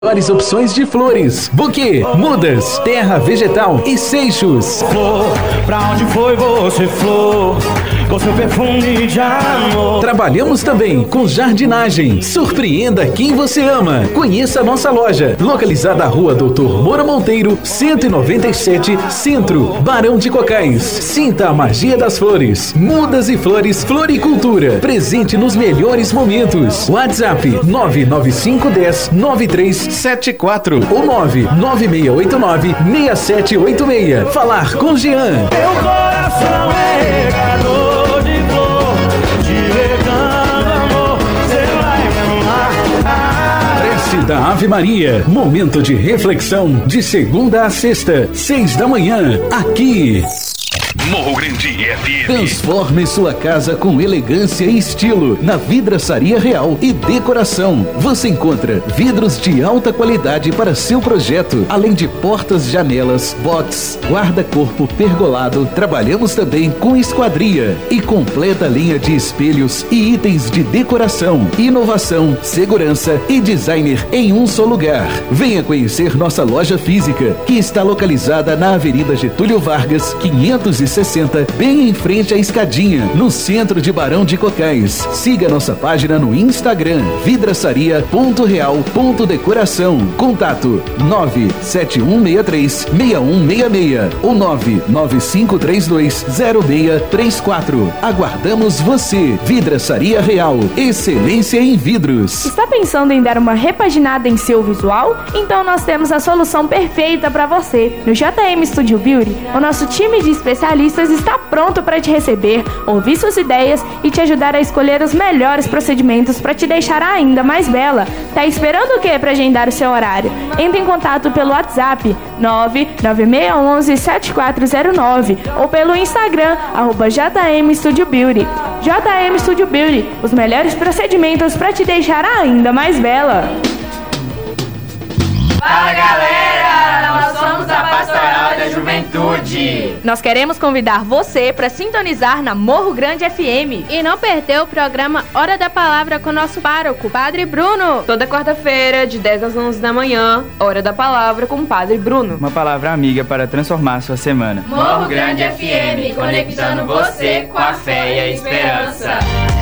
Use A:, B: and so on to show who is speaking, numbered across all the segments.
A: Melhores opções de flores, buquê, mudas, terra vegetal e seixos.
B: Flor, pra onde foi você, flor? Com seu perfume de amor.
A: Trabalhamos também com jardinagem. Surpreenda quem você ama. Conheça a nossa loja, localizada na Rua Doutor Moura Monteiro, 197, Centro, Barão de Cocais. Sinta a magia das flores. Mudas e flores, floricultura. Presente nos melhores momentos. WhatsApp 99510-9374 ou 99689-6786. Falar com Jean.
B: Meu coração é regador de flor, te regando amor, você vai me amar.
A: Prece da Ave Maria. Momento de reflexão de segunda a sexta, 6 da manhã, aqui.
C: Morro Grande FM.
A: Transforme sua casa com elegância e estilo na Vidraçaria Real e Decoração. Você encontra vidros de alta qualidade para seu projeto, além de portas, janelas, box, guarda-corpo pergolado. Trabalhamos também com esquadria e completa linha de espelhos e itens de decoração, inovação, segurança e designer em um só lugar. Venha conhecer nossa loja física, que está localizada na Avenida Getúlio Vargas, 560, bem em frente à Escadinha, no centro de Barão de Cocais. Siga nossa página no Instagram, vidraçaria.real.decoração. Contato 97163-6166 ou 99532-0634. Aguardamos você. Vidraçaria Real, excelência em vidros.
D: Está pensando em dar uma repaginada em seu visual? Então nós temos a solução perfeita para você. No JM Studio Beauty, o nosso time de especialistas está pronto para te receber, ouvir suas ideias e te ajudar a escolher os melhores procedimentos para te deixar ainda mais bela. Tá esperando o que para agendar o seu horário? Entre em contato pelo WhatsApp 99611-7409 ou pelo Instagram @JM Studio Beauty. JM Studio Beauty, os melhores procedimentos para te deixar ainda mais bela.
E: Fala galera, nós somos a Pastoral da Juventude.
F: Nós queremos convidar você para sintonizar na Morro Grande FM
G: e não perder o programa Hora da Palavra com nosso pároco, Padre Bruno.
F: Toda quarta-feira, de 10 às 11 da manhã, Hora da Palavra com o Padre Bruno.
H: Uma palavra amiga para transformar sua semana.
E: Morro Grande FM, conectando você com a fé e a esperança.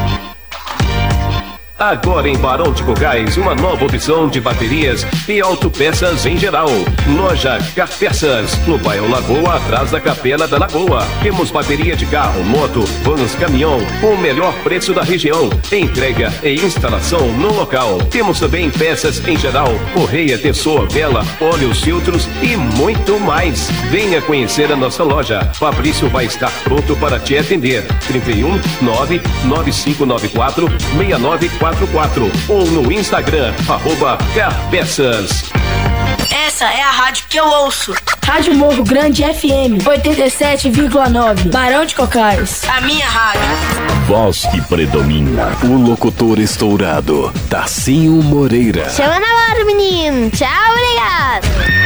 C: Agora em Barão de Cocais, uma nova opção de baterias e autopeças em geral. Loja Carpeças, no bairro Lagoa, atrás da Capela da Lagoa. Temos bateria de carro, moto, vans, caminhão, com o melhor preço da região. Entrega e instalação no local. Temos também peças em geral, correia, tessor, vela, óleos, filtros e muito mais. Venha conhecer a nossa loja. Fabrício vai estar pronto para te atender. 31 99594 6944 ou no Instagram, @Carpeças.
I: Essa é a rádio que eu ouço.
J: Rádio Morro Grande FM 87,9, Barão de Cocais.
I: A minha rádio.
K: Voz que predomina. O locutor estourado, Tarcinho Moreira.
L: Chama na hora, menino. Tchau, obrigado.